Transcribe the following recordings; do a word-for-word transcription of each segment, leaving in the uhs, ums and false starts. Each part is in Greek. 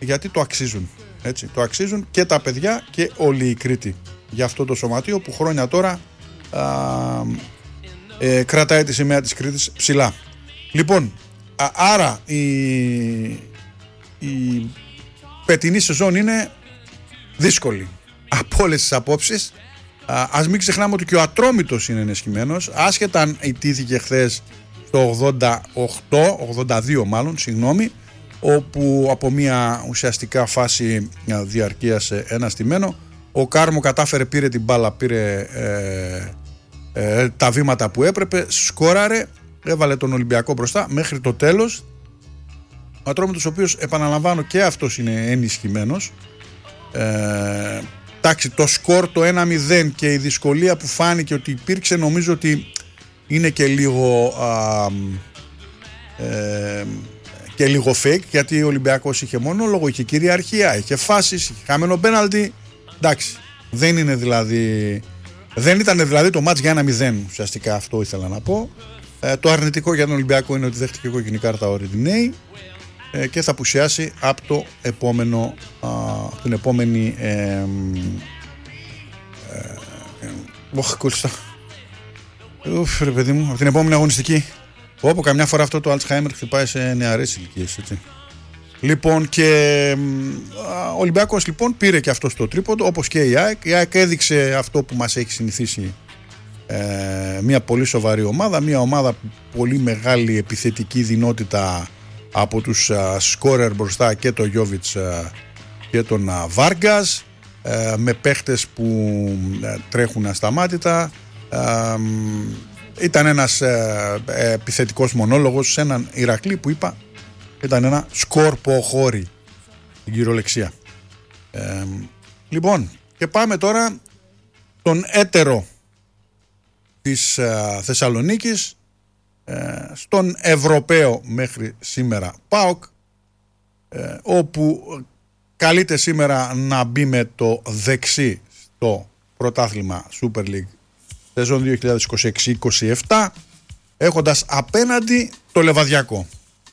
γιατί το αξίζουν. Έτσι, το αξίζουν και τα παιδιά και όλοι οι Κρήτοι για αυτό το σωματείο που χρόνια τώρα α, ε, κρατάει τη σημαία της Κρήτης ψηλά. Λοιπόν, α, άρα η, η πετινή σεζόν είναι δύσκολη από όλες τις απόψεις. Α, ας μην ξεχνάμε ότι και ο Ατρόμητος είναι ενισχυμένος, άσχετα αν ιτήθηκε χθες το ογδόντα οκτώ, ογδόντα δύο μάλλον, συγγνώμη, όπου από μια ουσιαστικά φάση διαρκείας ένα στημένο ο Κάρμο κατάφερε, πήρε την μπάλα, πήρε ε, ε, τα βήματα που έπρεπε, σκόραρε, έβαλε τον Ολυμπιακό μπροστά μέχρι το τέλος. Ο Ατρόμητος, ο οποίος, επαναλαμβάνω, και αυτός είναι ενισχυμένος. ε, εντάξει, το σκορ το ένα μηδέν και η δυσκολία που φάνηκε ότι υπήρξε, νομίζω ότι είναι και λίγο α, ε, και λίγο fake, γιατί ο Ολυμπιακός είχε μονόλογο, είχε κυριαρχία, είχε φάσεις, είχε χαμένο πέναλτι. Εντάξει, δεν είναι δηλαδή, δεν ήταν δηλαδή το μάτς για ένα μηδέν, ουσιαστικά αυτό ήθελα να πω. Ε, το αρνητικό για τον Ολυμπιακό είναι ότι δέχτηκε κόκκινη κάρτα ο Ρεντινέη ε, και θα απουσιάσει από το επόμενο, α, την επόμενη ε, ε, ε, οχ, κολληστά. Ουφ, ρε παιδί μου, από την επόμενη αγωνιστική. Όπου καμιά φορά αυτό το Alzheimer χτυπάει σε νεαρές ηλικίες, έτσι. Λοιπόν, και ο Ολυμπιακός λοιπόν πήρε και αυτό στο τρίποντο, όπως και η ΑΕΚ. Η ΑΕΚ έδειξε αυτό που μας έχει συνηθίσει, ε, μια πολύ σοβαρή ομάδα, μια ομάδα πολύ μεγάλη επιθετική δυνότητα από τους uh, σκόρερ μπροστά, και τον Γιόβιτς uh, και τον uh, Βάργκας, uh, με παίχτες που uh, τρέχουν ασταμάτητα. Uh, ήταν ένας uh, επιθετικός μονόλογος σε έναν Ηρακλή που είπα ήταν ένα σκορποχώρι, την κυριολεξία. Ε, λοιπόν, και πάμε τώρα τον έτερο της ε, Θεσσαλονίκης, ε, στον Ευρωπαίο μέχρι σήμερα ΠΑΟΚ, ε, όπου καλείται σήμερα να μπει με το δεξί στο πρωτάθλημα Super League σεζόν δύο χιλιάδες είκοσι έξι είκοσι επτά, έχοντας απέναντι το Λεβαδιακό.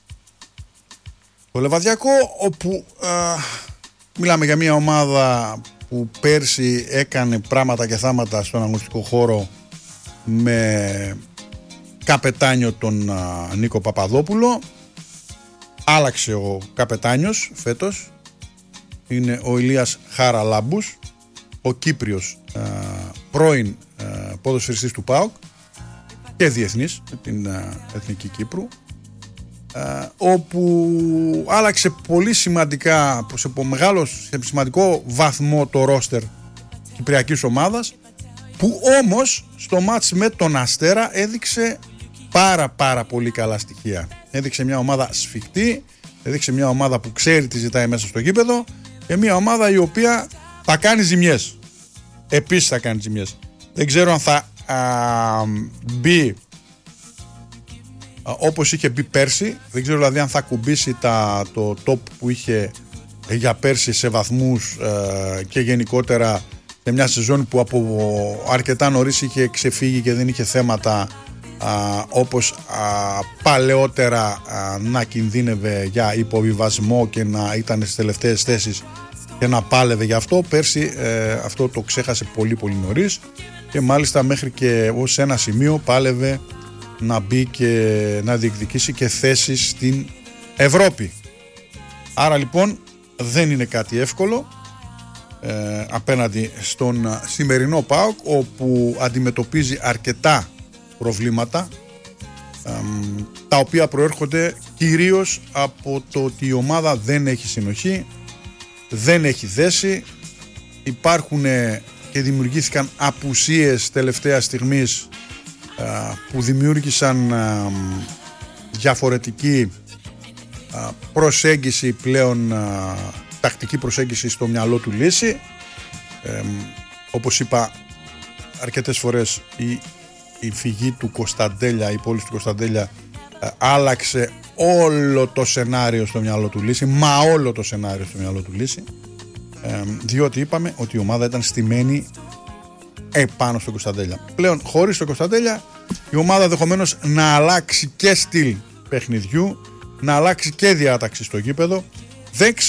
Το Λεβαδιακό, όπου α, μιλάμε για μια ομάδα που πέρσι έκανε πράγματα και θάματα στον αγωνιστικό χώρο με καπετάνιο τον α, Νίκο Παπαδόπουλο. Άλλαξε ο καπετάνιος φέτος, είναι ο Ηλίας Χαραλάμπους, ο Κύπριος α, πρώην α, ποδοσφαιριστής του ΠΑΟΚ και διεθνής με την α, Εθνική Κύπρου. Uh, όπου άλλαξε πολύ σημαντικά, σε μεγάλο, σε σημαντικό βαθμό το ρόστερ κυπριακής ομάδας, που όμως στο μάτς με τον Αστέρα έδειξε πάρα πάρα πολύ καλά στοιχεία. Έδειξε μια ομάδα σφιχτή, έδειξε μια ομάδα που ξέρει τι ζητάει μέσα στο γήπεδο και μια ομάδα η οποία θα κάνει ζημιές. Επίσης θα κάνει ζημιές. Δεν ξέρω αν θα uh, μπει όπως είχε μπει πέρσι, δεν ξέρω δηλαδή αν θα κουμπίσει τα, το top που είχε για πέρσι σε βαθμούς ε, και γενικότερα σε μια σεζόν που από αρκετά νωρίς είχε ξεφύγει και δεν είχε θέματα α, όπως α, παλαιότερα α, να κινδύνευε για υποβιβασμό και να ήταν στις τελευταίες θέσεις και να πάλευε γι' αυτό. Πέρσι ε, αυτό το ξέχασε πολύ πολύ νωρίς και μάλιστα μέχρι και ως ένα σημείο πάλευε να μπει και να διεκδικήσει και θέσεις στην Ευρώπη. Άρα λοιπόν δεν είναι κάτι εύκολο ε, απέναντι στον σημερινό ΠΑΟΚ, όπου αντιμετωπίζει αρκετά προβλήματα ε, τα οποία προέρχονται κυρίως από το ότι η ομάδα δεν έχει συνοχή, δεν έχει δέσει, υπάρχουν και δημιουργήθηκαν απουσίες τελευταία στιγμής που δημιούργησαν διαφορετική προσέγγιση πλέον, τακτική προσέγγιση στο μυαλό του Λύση. Ε, όπως είπα αρκετές φορές, η, η φυγή του Κωνσταντέλια, η πόλη του Κωνσταντέλια ε, άλλαξε όλο το σενάριο στο μυαλό του Λύση, μα όλο το σενάριο στο μυαλό του Λύση, ε, διότι είπαμε ότι η ομάδα ήταν στημένη επάνω στον Κωνσταντέλια. Πλέον χωρίς τον Κωνσταντέλια η ομάδα δεχομένως να αλλάξει και στυλ παιχνιδιού, να αλλάξει και διάταξη στο γήπεδο. Δεν